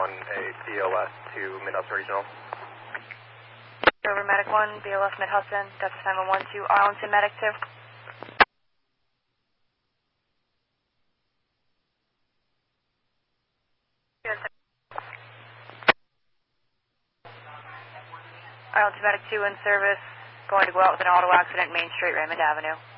a BLS to Mid-Hudson Regional. Rover Medic 1, BLS Mid-Hudson, that's 911 to Arlington Medic 2. Arlington Medic 2 in service, going to go out with an auto accident, Main Street, Raymond Avenue.